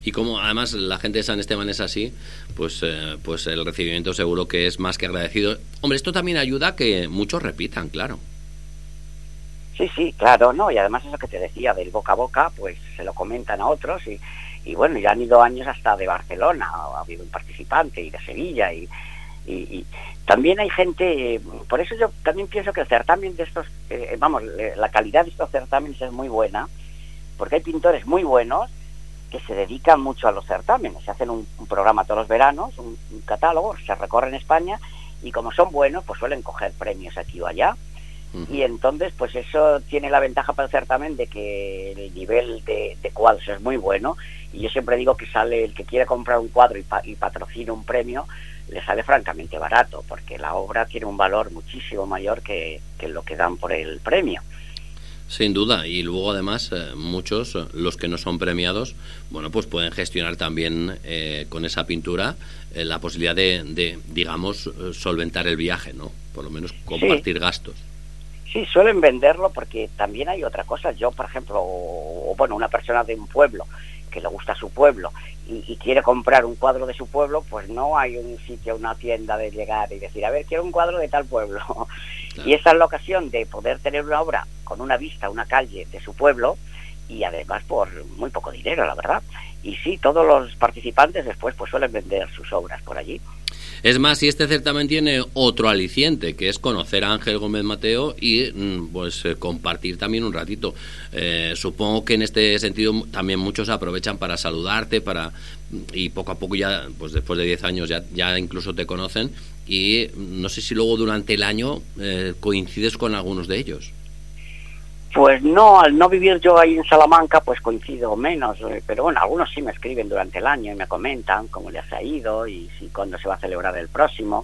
Y como además la gente de San Esteban es así, pues el recibimiento seguro que es más que agradecido. Hombre, esto también ayuda a que muchos repitan, claro. Sí, sí, claro, ¿no? Y además eso que te decía del boca a boca, pues se lo comentan a otros y bueno, ya han ido años hasta de Barcelona, ha habido un participante, y de Sevilla, y también hay gente, por eso yo también pienso que el certamen de estos, la calidad de estos certámenes es muy buena, porque hay pintores muy buenos que se dedican mucho a los certámenes, se hacen un programa todos los veranos, un catálogo, se recorre en España, y como son buenos, pues suelen coger premios aquí o allá. Y entonces, pues eso tiene la ventaja para el certamen de que el nivel de cuadros es muy bueno, y yo siempre digo que sale el que quiere comprar un cuadro y patrocina un premio, le sale francamente barato, porque la obra tiene un valor muchísimo mayor que lo que dan por el premio. Sin duda, y luego además muchos, los que no son premiados, bueno, pues pueden gestionar también con esa pintura la posibilidad de, digamos, solventar el viaje, ¿no? Por lo menos compartir gastos. Sí, suelen venderlo porque también hay otra cosa. Yo, por ejemplo, una persona de un pueblo que le gusta su pueblo y quiere comprar un cuadro de su pueblo, pues no hay un sitio, una tienda de llegar y decir, a ver, quiero un cuadro de tal pueblo. Claro. Y esa es la ocasión de poder tener una obra con una vista, una calle de su pueblo, y además por muy poco dinero, la verdad. Y sí, todos los participantes después pues suelen vender sus obras por allí. Es más, y este certamen tiene otro aliciente, que es conocer a Ángel Gómez Mateo y pues compartir también un ratito. Supongo que en este sentido también muchos aprovechan para saludarte, y poco a poco ya, pues después de 10 años ya incluso te conocen, y no sé si luego durante el año coincides con algunos de ellos. Pues no, al no vivir yo ahí en Salamanca, pues coincido menos, pero bueno, algunos sí me escriben durante el año y me comentan cómo les ha ido y si cuándo se va a celebrar el próximo.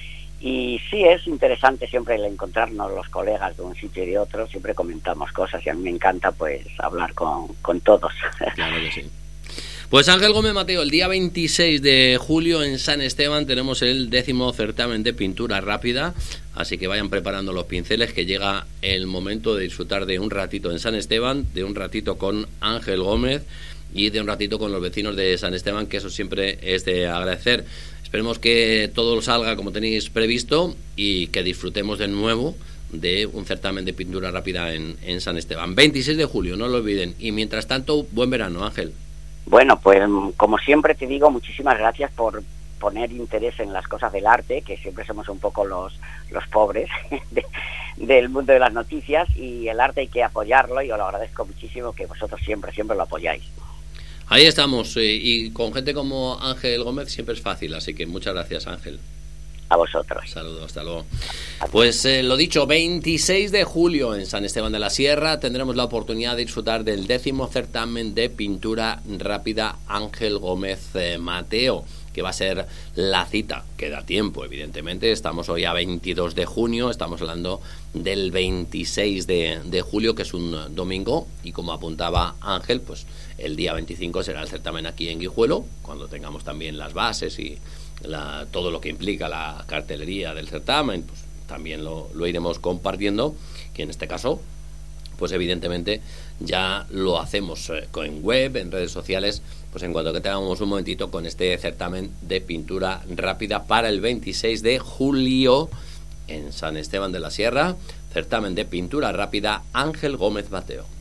Y sí, es interesante siempre el encontrarnos los colegas de un sitio y de otro, siempre comentamos cosas y a mí me encanta pues hablar con todos. Claro que sí. Pues Ángel Gómez Mateo, el día 26 de julio en San Esteban tenemos el 10º certamen de pintura rápida, así que vayan preparando los pinceles, que llega el momento de disfrutar de un ratito en San Esteban, de un ratito con Ángel Gómez y de un ratito con los vecinos de San Esteban, que eso siempre es de agradecer. Esperemos que todo salga como tenéis previsto y que disfrutemos de nuevo de un certamen de pintura rápida en San Esteban. 26 de julio, no lo olviden. Y mientras tanto, buen verano, Ángel. Bueno, pues como siempre te digo, muchísimas gracias por poner interés en las cosas del arte, que siempre somos un poco los pobres del mundo de las noticias, y el arte hay que apoyarlo, y os lo agradezco muchísimo que vosotros siempre lo apoyáis. Ahí estamos, y con gente como Ángel Gómez siempre es fácil, así que muchas gracias, Ángel. A vosotros. Saludos, hasta luego. Pues lo dicho, 26 de julio en San Esteban de la Sierra tendremos la oportunidad de disfrutar del 10º certamen de pintura rápida Ángel Gómez Mateo, que va a ser la cita. Queda tiempo, evidentemente, estamos hoy a 22 de junio, estamos hablando del 26 de julio, que es un domingo, y como apuntaba Ángel, pues el día 25 será el certamen aquí en Guijuelo, cuando tengamos también las bases y todo lo que implica la cartelería del certamen, pues también lo iremos compartiendo, que en este caso pues evidentemente ya lo hacemos en web, en redes sociales, pues en cuanto que tengamos un momentito con este certamen de pintura rápida para el 26 de julio en San Esteban de la Sierra, certamen de pintura rápida Ángel Gómez Mateo.